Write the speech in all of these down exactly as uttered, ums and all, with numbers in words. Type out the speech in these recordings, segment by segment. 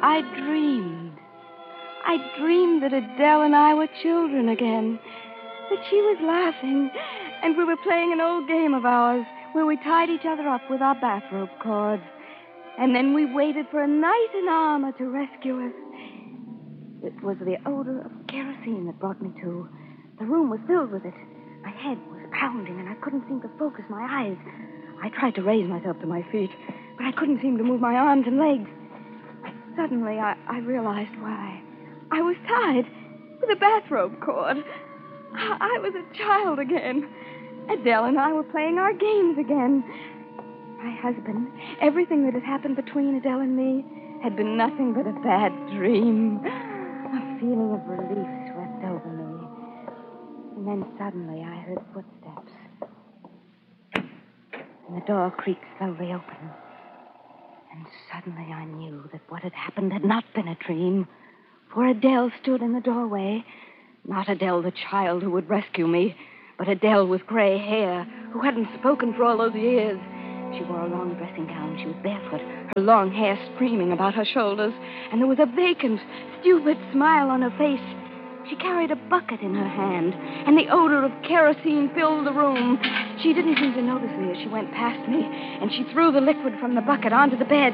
I dreamed. I dreamed that Adele and I were children again. That she was laughing, and we were playing an old game of ours where we tied each other up with our bathrobe cords. And then we waited for a knight in armor to rescue us. It was the odor of kerosene that brought me to. The room was filled with it. My head was pounding, and I couldn't seem to focus my eyes. I tried to raise myself to my feet, but I couldn't seem to move my arms and legs. Suddenly, I, I realized why. I was tied with a bathrobe cord. I, I was a child again. Adele and I were playing our games again. My husband, everything that had happened between Adele and me had been nothing but a bad dream. A feeling of relief swept over me. And then suddenly I heard footsteps. And the door creaked slowly open. And suddenly I knew that what had happened had not been a dream. For Adele stood in the doorway. Not Adele, the child who would rescue me, but Adele with gray hair, who hadn't spoken for all those years. She wore a long dressing gown. She was barefoot, her long hair streaming about her shoulders, and there was a vacant, stupid smile on her face. She carried a bucket in her hand, and the odor of kerosene filled the room. She didn't seem to notice me as she went past me, and she threw the liquid from the bucket onto the bed.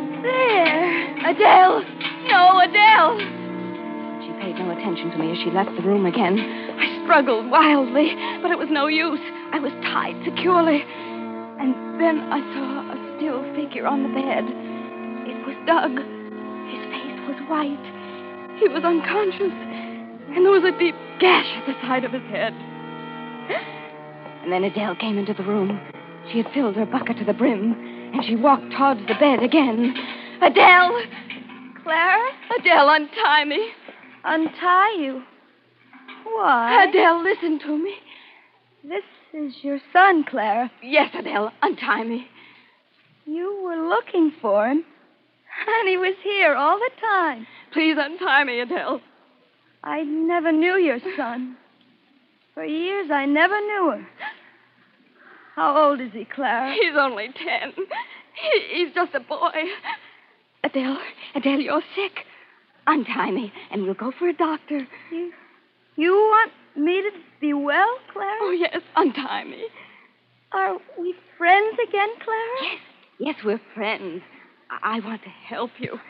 There! Adele! No, Adele! She paid no attention to me as she left the room again. I struggled wildly, but it was no use. I was tied securely. And then I saw a still figure on the bed. It was Doug. His face was white. He was unconscious. And there was a deep gash at the side of his head. And then Adele came into the room. She had filled her bucket to the brim, and she walked towards the bed again. Adele! Clara? Adele, untie me. Untie you? Why? Adele, listen to me. This is your son, Clara. Yes, Adele, untie me. You were looking for him, and he was here all the time. Please untie me, Adele. I never knew your son. For years, I never knew him. How old is he, Clara? He's only ten. He, he's just a boy. Adele, Adele, you're sick. Untie me, and we'll go for a doctor. You, you want me to be well, Clara? Oh, yes, untie me. Are we friends again, Clara? Yes, yes, we're friends. I, I want to help you.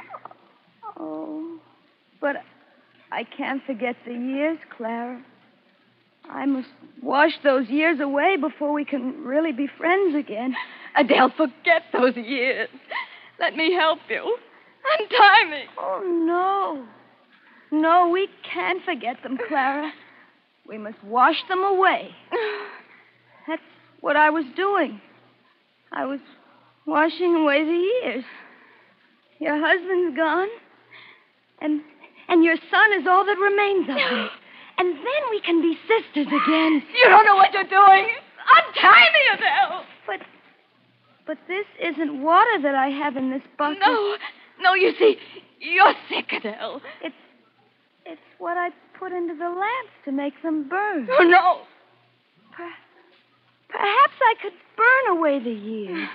Oh, but I can't forget the years, Clara. I must wash those years away before we can really be friends again. Adele, forget those years. Let me help you. Untie me. Oh, no. No, we can't forget them, Clara. We must wash them away. That's what I was doing. I was washing away the years. Your husband's gone, and and your son is all that remains of me. And then we can be sisters again. You don't know what you're doing. Untie me, Adele. But, but this isn't water that I have in this bucket. No, no, you see, you're sick, Adele. It's, it's what I put into the lamps to make them burn. Oh, no. Per, perhaps I could burn away the years.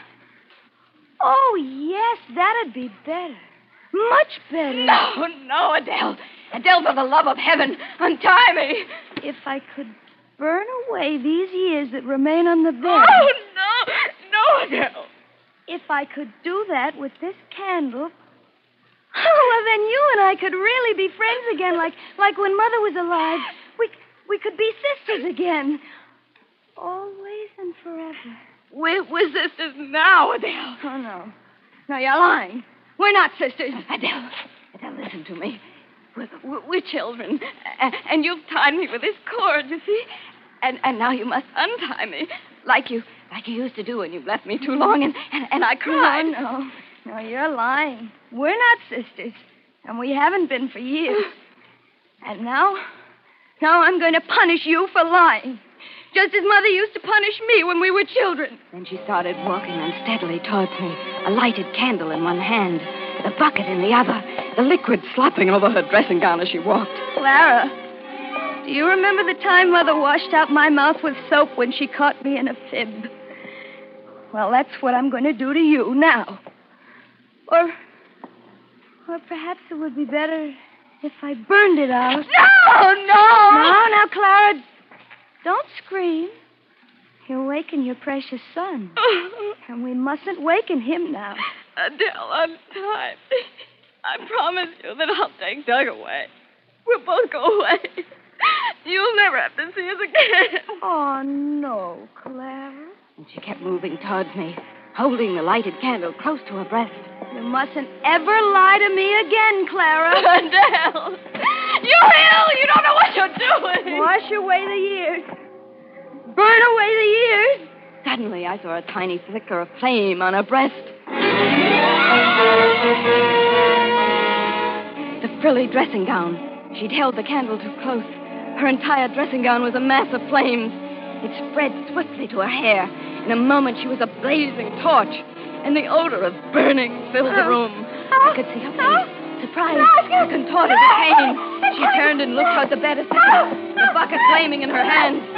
Oh, yes, that'd be better. Much better. No, no, Adele. Adele, for the love of heaven, untie me. If I could burn away these years that remain on the bed. Oh, no. No, Adele. If I could do that with this candle. Oh, well, then you and I could really be friends again, like like when Mother was alive. We, we could be sisters again. Always and forever. We're, we're sisters now, Adele. Oh, no. No, you're lying. We're not sisters. Adele, Adele, listen to me. We're, we're, we're children, and, and you've tied me with this cord, you see? And and now you must untie me, like you like you used to do when you left me too long, and, and, and I cried. No, no. No, you're lying. We're not sisters, and we haven't been for years. And now, now I'm going to punish you for lying, just as Mother used to punish me when we were children. Then she started walking unsteadily towards me, a lighted candle in one hand, the bucket in the other, the liquid slopping over her dressing gown as she walked. Clara, do you remember the time Mother washed out my mouth with soap when she caught me in a fib? Well, that's what I'm going to do to you now. Or, or Or perhaps it would be better if I burned it out. No, no! No, now, Clara, don't scream. You'll waken your precious son. And we mustn't waken him now. Adele, I'm time. I promise you that I'll take Doug away. We'll both go away. You'll never have to see us again. Oh, no, Clara. And she kept moving towards me, holding the lighted candle close to her breast. You mustn't ever lie to me again, Clara. Adele! You ill! You don't know what you're doing! Wash away the years. Burn away the years. Suddenly, I saw a tiny flicker of flame on her breast. The frilly dressing gown. She'd held the candle too close. Her entire dressing gown was a mass of flames. It spread swiftly to her hair. In a moment, she was a blazing torch, and the odor of burning filled the room. I could see her face, surprised, her contorted with pain. She turned and looked toward the bed a second, the bucket flaming in her hand.